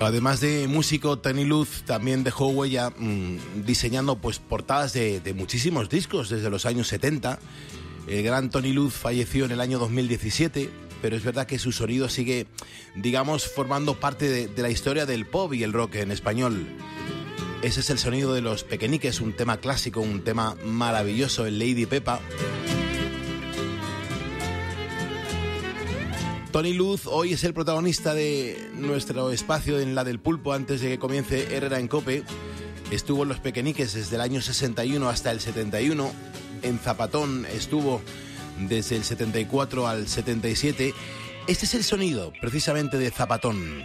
Además de músico, Tony Luz también dejó huella diseñando pues portadas de muchísimos discos desde los años 70. El gran Tony Luz falleció en el año 2017, pero es verdad que su sonido sigue, digamos, formando parte de la historia del pop y el rock en español. Ese es el sonido de Los Pequeñiques, un tema clásico, un tema maravilloso, el Lady Pepa. Tony Luz hoy es el protagonista de nuestro espacio en La del Pulpo antes de que comience Herrera en COPE. Estuvo en Los Pequeñiques desde el año 61 hasta el 71. En Zapatón estuvo desde el 74 al 77. Este es el sonido precisamente de Zapatón.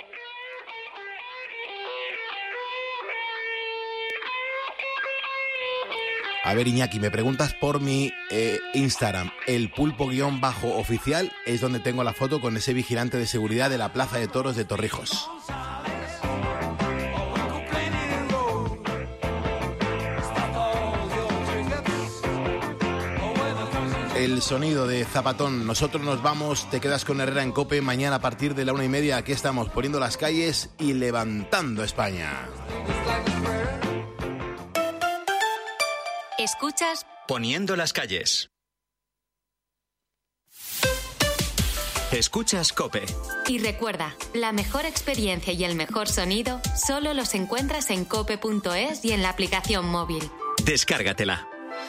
A ver, Iñaki, me preguntas por mi Instagram, el pulpo_oficial, es donde tengo la foto con ese vigilante de seguridad de la Plaza de Toros de Torrijos. El sonido de Zapatón. Nosotros nos vamos, te quedas con Herrera en COPE. Mañana a partir de la 1:30 aquí estamos poniendo las calles y levantando España. Escuchas Poniendo las calles. Escuchas COPE. Y recuerda, la mejor experiencia y el mejor sonido solo los encuentras en cope.es y en la aplicación móvil. Descárgatela.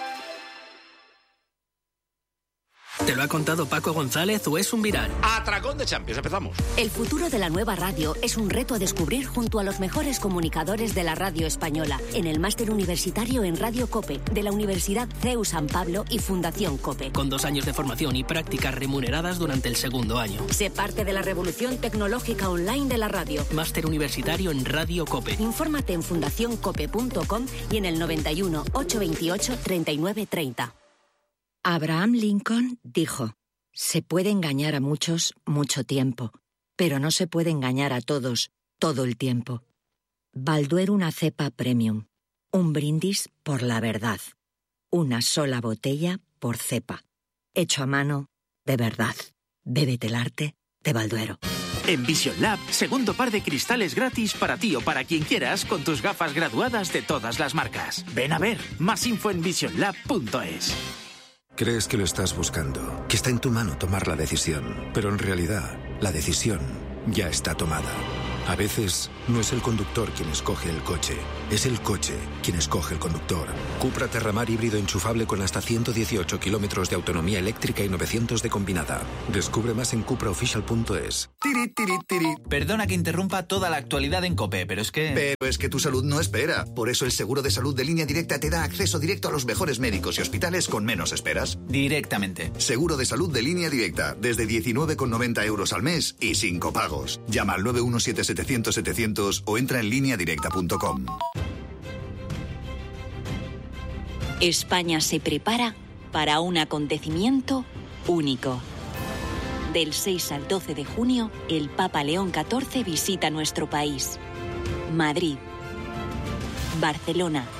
¿Te lo ha contado Paco González o es un viral? Atracón de Champions, empezamos. El futuro de la nueva radio es un reto a descubrir junto a los mejores comunicadores de la radio española en el máster universitario en Radio COPE de la Universidad CEU San Pablo y Fundación COPE. Con 2 años de formación y prácticas remuneradas durante el segundo año. Sé parte de la revolución tecnológica online de la radio. Máster universitario en Radio COPE. Infórmate en fundacioncope.com y en el 91 828 3930. Abraham Lincoln dijo: se puede engañar a muchos mucho tiempo, pero no se puede engañar a todos todo el tiempo. Balduero, una cepa premium. Un brindis por la verdad. Una sola botella por cepa. Hecho a mano, de verdad. Bébete el arte de Balduero. En Vision Lab, segundo par de cristales gratis para ti o para quien quieras con tus gafas graduadas de todas las marcas. Ven a ver, más info en visionlab.es. Crees que lo estás buscando, que está en tu mano tomar la decisión, pero en realidad la decisión ya está tomada. A veces no es el conductor quien escoge el coche, es el coche quien escoge el conductor. Cupra Terramar híbrido enchufable con hasta 118 kilómetros de autonomía eléctrica y 900 de combinada. Descubre más en cupraofficial.es. Perdona que interrumpa toda la actualidad en COPE, pero es que tu salud no espera. Por eso el seguro de salud de Línea Directa te da acceso directo a los mejores médicos y hospitales con menos esperas. Directamente. Seguro de salud de Línea Directa, desde 19,90 euros al mes y sin copagos. Llama al 917-700-700 o entra en lineadirecta.com. España se prepara para un acontecimiento único. Del 6 al 12 de junio, el Papa León XIV visita nuestro país. Madrid, Barcelona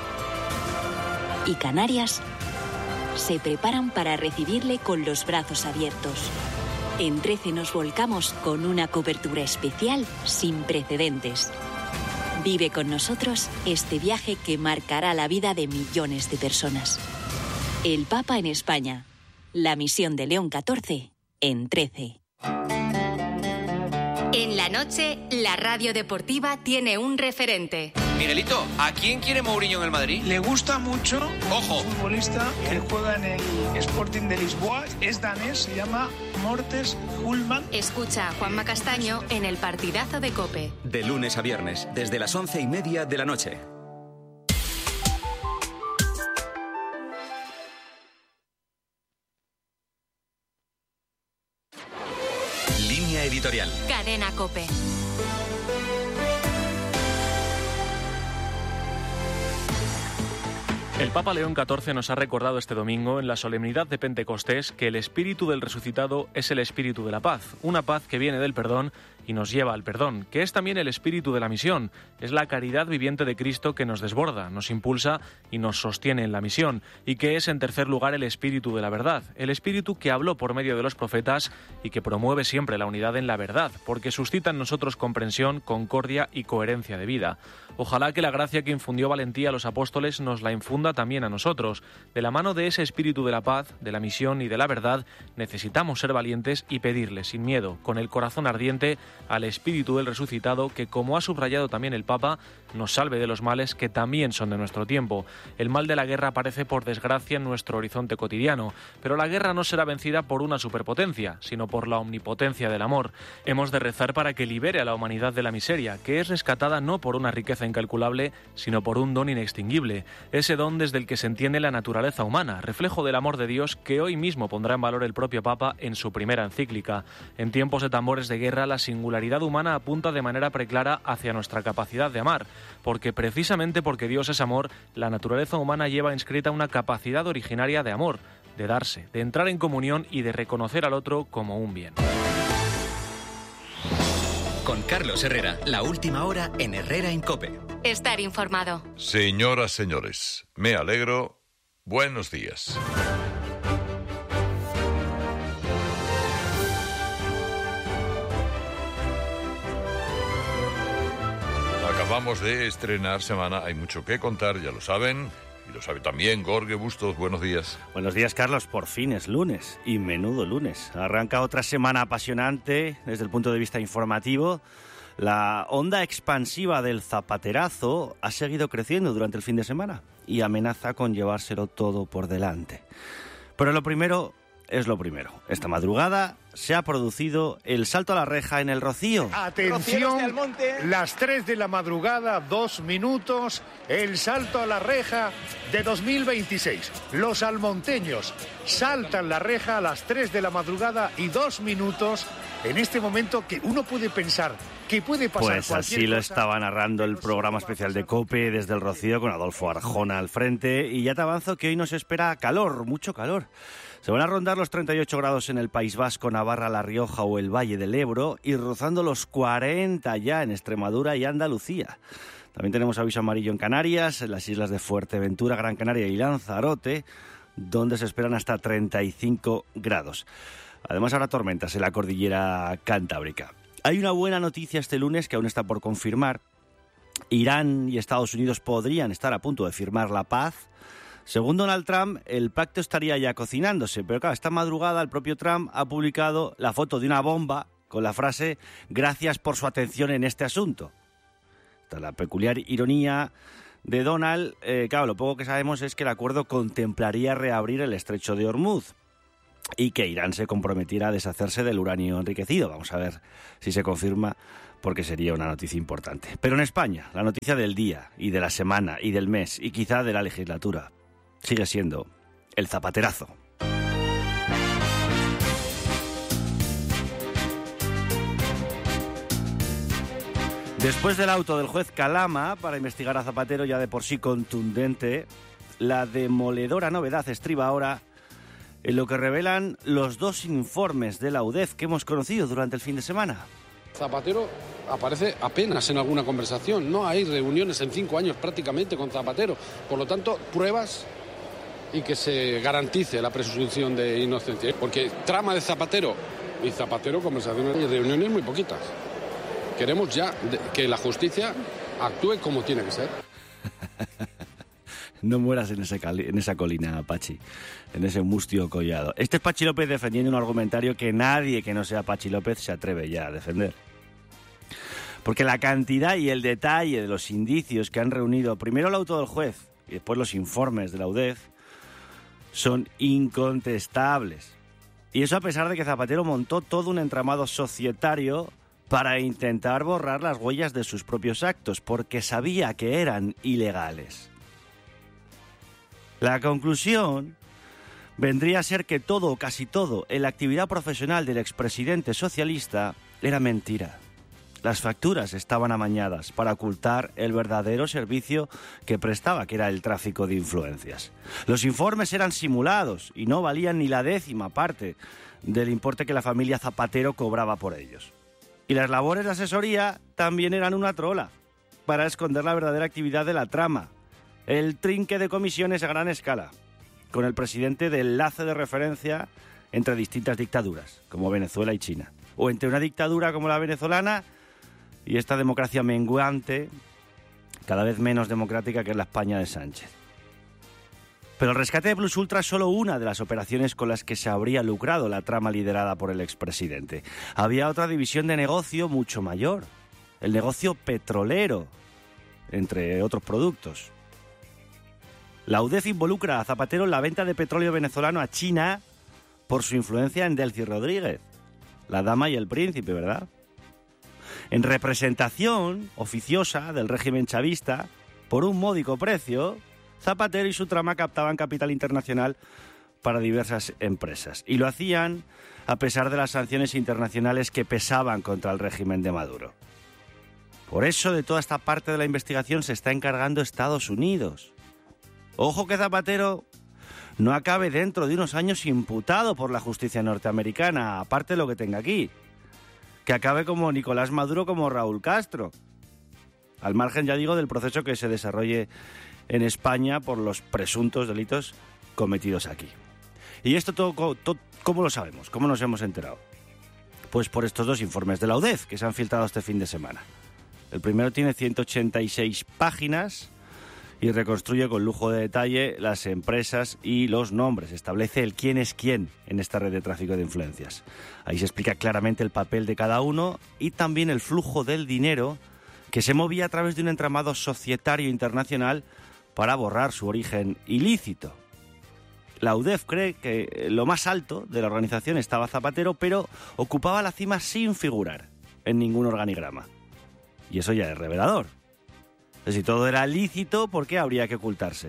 y Canarias se preparan para recibirle con los brazos abiertos. En 13 nos volcamos con una cobertura especial sin precedentes. Vive con nosotros este viaje que marcará la vida de millones de personas. El Papa en España. La misión de León XIV en 13. En la noche, la radio deportiva tiene un referente. Miguelito, ¿a quién quiere Mourinho en el Madrid? Le gusta mucho. Ojo. Un futbolista que juega en el Sporting de Lisboa. Es danés, se llama Mortes Hulman. Escucha a Juanma Castaño en el partidazo de COPE. De lunes a viernes, desde las 11:30 de la noche. Línea editorial. Cadena COPE. El Papa León XIV nos ha recordado este domingo, en la solemnidad de Pentecostés, que el espíritu del resucitado es el espíritu de la paz, una paz que viene del perdón y nos lleva al perdón, que es también el espíritu de la misión. Es la caridad viviente de Cristo que nos desborda, nos impulsa y nos sostiene en la misión, y que es, en tercer lugar, el espíritu de la verdad, el espíritu que habló por medio de los profetas y que promueve siempre la unidad en la verdad, porque suscita en nosotros comprensión, concordia y coherencia de vida. Ojalá que la gracia que infundió valentía a los apóstoles nos la infunda también a nosotros. De la mano de ese espíritu de la paz, de la misión y de la verdad, necesitamos ser valientes y pedirle, sin miedo, con el corazón ardiente, al espíritu del resucitado, que, como ha subrayado también el Papa, nos salve de los males que también son de nuestro tiempo. El mal de la guerra aparece, por desgracia, en nuestro horizonte cotidiano, pero la guerra no será vencida por una superpotencia, sino por la omnipotencia del amor. Hemos de rezar para que libere a la humanidad de la miseria, que es rescatada no por una riqueza incalculable, sino por un don inextinguible, ese don desde el que se entiende la naturaleza humana, reflejo del amor de Dios que hoy mismo pondrá en valor el propio Papa en su primera encíclica. En tiempos de tambores de guerra, la singularidad humana apunta de manera preclara hacia nuestra capacidad de amar, porque precisamente porque Dios es amor, la naturaleza humana lleva inscrita una capacidad originaria de amor, de darse, de entrar en comunión y de reconocer al otro como un bien. Con Carlos Herrera, la última hora en Herrera en COPE. Estar informado. Señoras, señores, me alegro. Buenos días. Acabamos de estrenar semana, hay mucho que contar, ya lo saben. Y lo sabe también Jorge Bustos, buenos días. Buenos días, Carlos. Por fin es lunes, y menudo lunes. Arranca otra semana apasionante desde el punto de vista informativo. La onda expansiva del zapaterazo ha seguido creciendo durante el fin de semana y amenaza con llevárselo todo por delante. Pero lo primero es lo primero. Esta madrugada se ha producido el salto a la reja en el Rocío. Atención, las 3 de la madrugada, 2 minutos, el salto a la reja de 2026. Los almonteños saltan la reja a las 3 de la madrugada y 2 minutos, en este momento que uno puede pensar que puede pasar pues cualquier así lo cosa. Estaba narrando el programa especial de COPE desde el Rocío con Adolfo Arjona al frente, y ya te avanzo que hoy nos espera calor, mucho calor. Se van a rondar los 38 grados en el País Vasco, Navarra, La Rioja o el Valle del Ebro, y rozando los 40 ya en Extremadura y Andalucía. También tenemos aviso amarillo en Canarias, en las islas de Fuerteventura, Gran Canaria y Lanzarote, donde se esperan hasta 35 grados. Además habrá tormentas en la cordillera cantábrica. Hay una buena noticia este lunes que aún está por confirmar. Irán y Estados Unidos podrían estar a punto de firmar la paz. Según Donald Trump, el pacto estaría ya cocinándose, pero claro, esta madrugada el propio Trump ha publicado la foto de una bomba con la frase «Gracias por su atención en este asunto». Esta es la peculiar ironía de Donald. Claro, lo poco que sabemos es que el acuerdo contemplaría reabrir el estrecho de Hormuz y que Irán se comprometiera a deshacerse del uranio enriquecido. Vamos a ver si se confirma, porque sería una noticia importante. Pero en España, la noticia del día y de la semana y del mes y quizá de la legislatura sigue siendo el zapaterazo. Después del auto del juez Calama para investigar a Zapatero, ya de por sí contundente, la demoledora novedad estriba ahora en lo que revelan los 2 informes de la UDEF que hemos conocido durante el fin de semana. Zapatero aparece apenas en alguna conversación. No hay reuniones en 5 años prácticamente con Zapatero. Por lo tanto, pruebas y que se garantice la presunción de inocencia. Porque trama de Zapatero y Zapatero, conversaciones y reuniones muy poquitas. Queremos ya que la justicia actúe como tiene que ser. No mueras en esa colina, Pachi, en ese mustio collado. Este es Pachi López defendiendo un argumentario que nadie que no sea Pachi López se atreve ya a defender. Porque la cantidad y el detalle de los indicios que han reunido primero el auto del juez y después los informes de la UDEF son incontestables. Y eso a pesar de que Zapatero montó todo un entramado societario para intentar borrar las huellas de sus propios actos, porque sabía que eran ilegales. La conclusión vendría a ser que todo o casi todo en la actividad profesional del expresidente socialista era mentira. Las facturas estaban amañadas para ocultar el verdadero servicio que prestaba, que era el tráfico de influencias. Los informes eran simulados y no valían ni la 10ª parte del importe que la familia Zapatero cobraba por ellos. Y las labores de asesoría también eran una trola para esconder la verdadera actividad de la trama. El trinque de comisiones a gran escala, con el presidente de enlace de referencia entre distintas dictaduras, como Venezuela y China. O entre una dictadura como la venezolana y esta democracia menguante, cada vez menos democrática, que es la España de Sánchez. Pero el rescate de Plus Ultra es solo una de las operaciones con las que se habría lucrado la trama liderada por el expresidente. Había otra división de negocio mucho mayor, el negocio petrolero, entre otros productos. La UDEF involucra a Zapatero en la venta de petróleo venezolano a China por su influencia en Delcy Rodríguez, la dama y el príncipe, ¿verdad? En representación oficiosa del régimen chavista, por un módico precio, Zapatero y su trama captaban capital internacional para diversas empresas. Y lo hacían a pesar de las sanciones internacionales que pesaban contra el régimen de Maduro. Por eso de toda esta parte de la investigación se está encargando Estados Unidos. Ojo que Zapatero no acabe dentro de unos años imputado por la justicia norteamericana, aparte de lo que tenga aquí. Que acabe como Nicolás Maduro, como Raúl Castro. Al margen, ya digo, del proceso que se desarrolle en España por los presuntos delitos cometidos aquí. ¿Y esto todo cómo lo sabemos? ¿Cómo nos hemos enterado? Pues por estos dos informes de la UDEF que se han filtrado este fin de semana. El primero tiene 186 páginas y reconstruye con lujo de detalle las empresas y los nombres. Establece el quién es quién en esta red de tráfico de influencias. Ahí se explica claramente el papel de cada uno y también el flujo del dinero que se movía a través de un entramado societario internacional para borrar su origen ilícito. La UDEF cree que lo más alto de la organización estaba Zapatero, pero ocupaba la cima sin figurar en ningún organigrama. Y eso ya es revelador. Si todo era lícito, ¿por qué habría que ocultarse?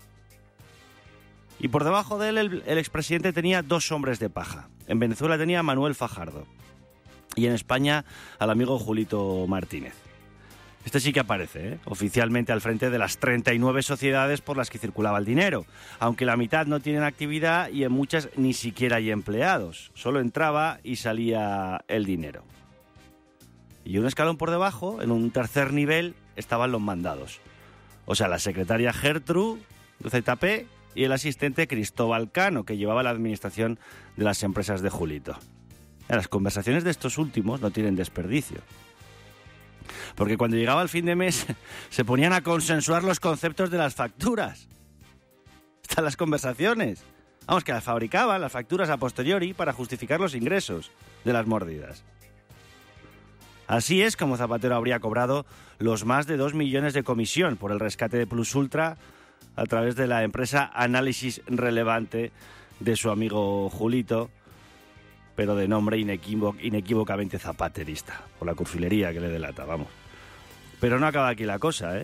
Y por debajo de él, el expresidente tenía dos hombres de paja. En Venezuela tenía a Manuel Fajardo y en España al amigo Julito Martínez. Este sí que aparece, oficialmente al frente de las 39 sociedades por las que circulaba el dinero, aunque la mitad no tienen actividad y en muchas ni siquiera hay empleados. Solo entraba y salía el dinero. Y un escalón por debajo, en un tercer nivel, estaban los mandados. O sea, la secretaria Gertrude de ZP y el asistente Cristóbal Cano, que llevaba la administración de las empresas de Julito. Las conversaciones de estos últimos no tienen desperdicio. Porque cuando llegaba el fin de mes se ponían a consensuar los conceptos de las facturas. Están las conversaciones. Vamos, que las fabricaban, las facturas a posteriori, para justificar los ingresos de las mordidas. Así es como Zapatero habría cobrado los más de 2 millones de comisión por el rescate de Plus Ultra a través de la empresa Análisis Relevante de su amigo Julito, pero de nombre inequívocamente zapaterista, por la cursilería que le delata, vamos. Pero no acaba aquí la cosa,